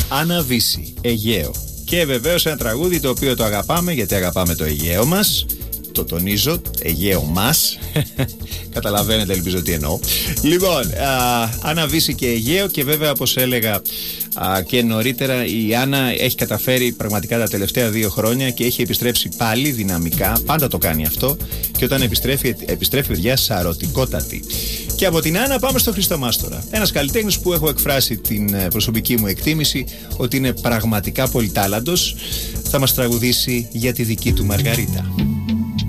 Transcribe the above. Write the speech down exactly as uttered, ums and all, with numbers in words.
Άννα Βύση, Αιγαίο. Και βεβαίως ένα τραγούδι το οποίο το αγαπάμε γιατί αγαπάμε το Αιγαίο μας. Το τονίζω, Αιγαίο μας. Καταλαβαίνετε, ελπίζω τι εννοώ. Λοιπόν, Άννα Βύση και Αιγαίο. Και βέβαια, όπως έλεγα α, και νωρίτερα, η Άννα έχει καταφέρει πραγματικά τα τελευταία δύο χρόνια και έχει επιστρέψει πάλι δυναμικά. Πάντα το κάνει αυτό. Και όταν επιστρέφει, επιστρέφει παιδιά σαρωτικότατη. Και από την Άννα πάμε στο Χριστό Μάστορα. Ένας καλλιτέχνης που έχω εκφράσει την προσωπική μου εκτίμηση ότι είναι πραγματικά πολυτάλαντος. Θα μας τραγουδήσει για τη δική του Μαργαρίτα.